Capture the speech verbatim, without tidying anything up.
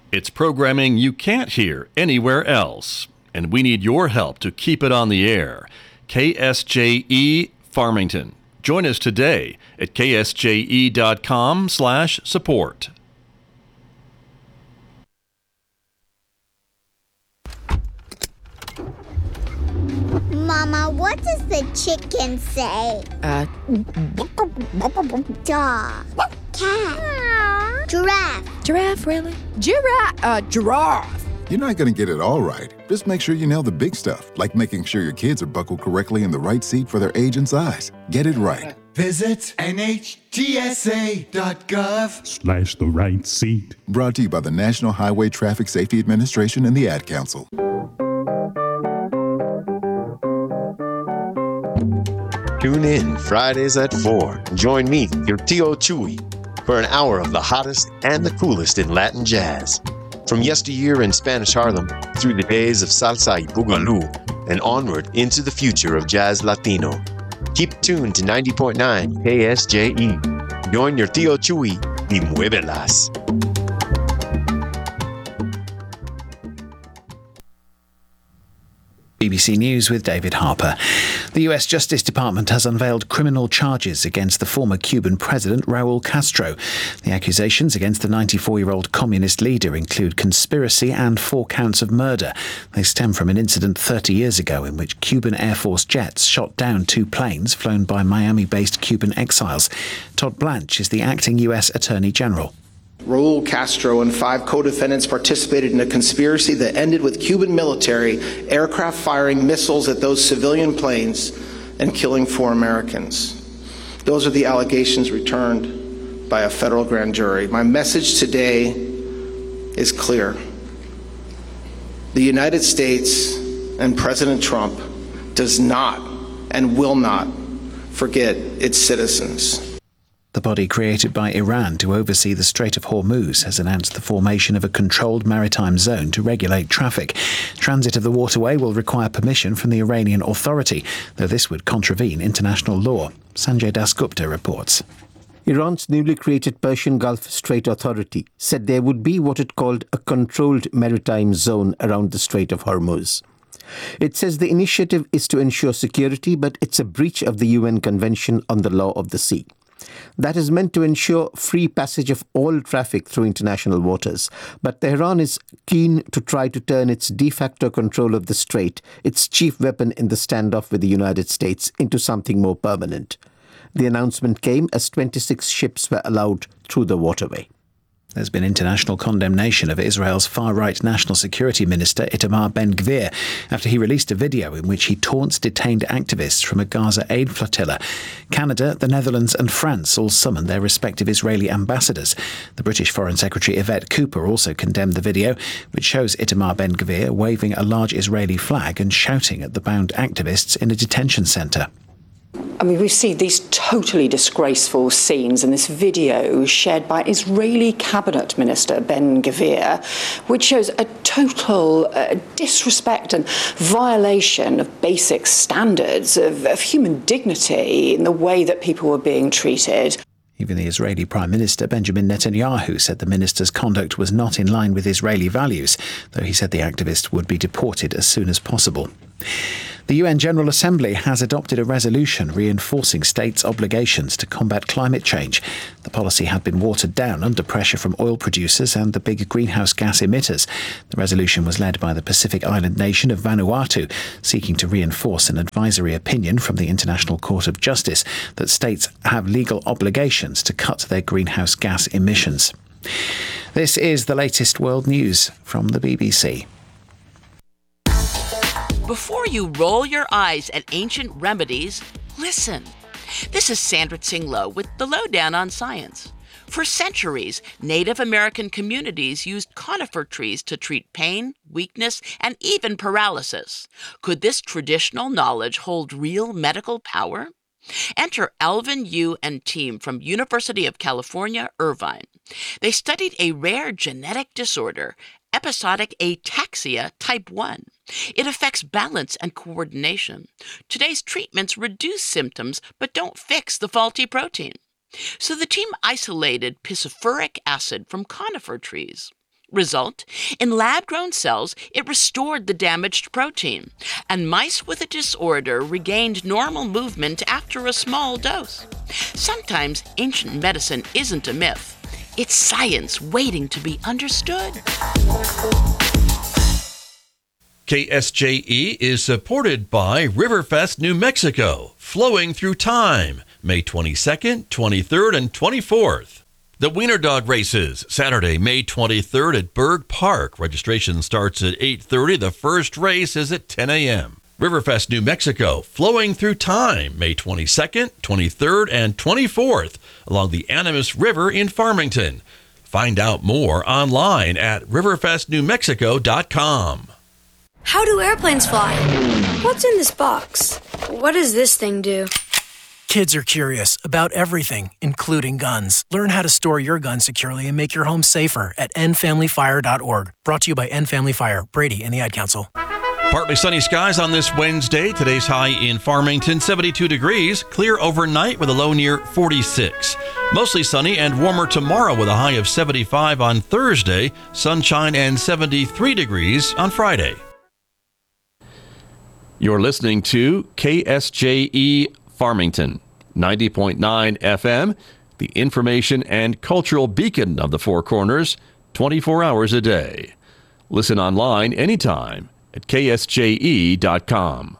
It's programming you can't hear anywhere else, and we need your help to keep it on the air. K S J E Farmington. Join us today at k s j e dot com slash support. Mama, what does the chicken say? Uh, Dog. Cat. Giraffe. Giraffe, really? Giraffe. Uh, giraffe. You're not going to get it all right. Just make sure you nail the big stuff, like making sure your kids are buckled correctly in the right seat for their age and size. Get it right. Visit N H T S A dot gov slash the right seat. Brought to you by the National Highway Traffic Safety Administration and the Ad Council. Tune in Fridays at four. Join me, your Tio Chuy, for an hour of the hottest and the coolest in Latin jazz. From yesteryear in Spanish Harlem through the days of salsa y boogaloo and onward into the future of jazz Latino. Keep tuned to ninety point nine K S J E. Join your Tio Chuy y muévelas. B B C News with David Harper. The U S Justice Department has unveiled criminal charges against the former Cuban president Raul Castro. The accusations against the ninety-four-year-old communist leader include conspiracy and four counts of murder. They stem from an incident thirty years ago in which Cuban Air Force jets shot down two planes flown by Miami-based Cuban exiles. Todd Blanche is the acting U S Attorney General. Raul Castro and five co-defendants participated in a conspiracy that ended with Cuban military aircraft firing missiles at those civilian planes and killing four Americans. Those are the allegations returned by a federal grand jury. My message today is clear. The United States and President Trump does not and will not forget its citizens. The body created by Iran to oversee the Strait of Hormuz has announced the formation of a controlled maritime zone to regulate traffic. Transit of the waterway will require permission from the Iranian authority, though this would contravene international law. Sanjay Dasgupta reports. Iran's newly created Persian Gulf Strait Authority said there would be what it called a controlled maritime zone around the Strait of Hormuz. It says the initiative is to ensure security, but it's a breach of the U N Convention on the Law of the Sea. That is meant to ensure free passage of all traffic through international waters. But Tehran is keen to try to turn its de facto control of the strait, its chief weapon in the standoff with the United States, into something more permanent. The announcement came as twenty-six ships were allowed through the waterway. There's been international condemnation of Israel's far-right National Security Minister Itamar Ben-Gvir after he released a video in which he taunts detained activists from a Gaza aid flotilla. Canada, the Netherlands and France all summoned their respective Israeli ambassadors. The British Foreign Secretary Yvette Cooper also condemned the video, which shows Itamar Ben-Gvir waving a large Israeli flag and shouting at the bound activists in a detention centre. I mean, we see these totally disgraceful scenes in this video shared by Israeli Cabinet Minister Ben-Gvir, which shows a total uh, disrespect and violation of basic standards of, of human dignity in the way that people were being treated. Even the Israeli Prime Minister Benjamin Netanyahu said the minister's conduct was not in line with Israeli values, though he said the activist would be deported as soon as possible. The U N General Assembly has adopted a resolution reinforcing states' obligations to combat climate change. The policy had been watered down under pressure from oil producers and the big greenhouse gas emitters. The resolution was led by the Pacific island nation of Vanuatu, seeking to reinforce an advisory opinion from the International Court of Justice that states have legal obligations to cut their greenhouse gas emissions. This is the latest world news from the B B C. Before you roll your eyes at ancient remedies, listen. This is Sandra Tsinglow with the Lowdown on Science. For centuries, Native American communities used conifer trees to treat pain, weakness, and even paralysis. Could this traditional knowledge hold real medical power? Enter Alvin Yu and team from University of California, Irvine. They studied a rare genetic disorder, episodic ataxia type one. It affects balance and coordination. Today's treatments reduce symptoms but don't fix the faulty protein. So the team isolated pisophyric acid from conifer trees. Result, in lab-grown cells, it restored the damaged protein, and mice with a disorder regained normal movement after a small dose. Sometimes ancient medicine isn't a myth. It's science waiting to be understood. K S J E is supported by Riverfest New Mexico, flowing through time, May twenty-second, twenty-third, and twenty-fourth. The Wiener Dog Races, Saturday, May twenty-third at Berg Park. Registration starts at eight thirty. The first race is at ten a.m. Riverfest New Mexico, flowing through time, May twenty-second, twenty-third, and twenty-fourth along the Animas River in Farmington. Find out more online at riverfest new mexico dot com. How do airplanes fly? What's in this box? What does this thing do? Kids are curious about everything, including guns. Learn how to store your gun securely and make your home safer at end family fire dot org. Brought to you by End Family Fire, Brady, and the Ad Council. Partly sunny skies on this Wednesday. Today's high in Farmington, seventy-two degrees. Clear overnight with a low near forty-six. Mostly sunny and warmer tomorrow with a high of seventy-five on Thursday. Sunshine and seventy-three degrees on Friday. You're listening to K S J E Farmington, ninety point nine F M, the information and cultural beacon of the Four Corners, twenty-four hours a day. Listen online anytime at K S J E dot com.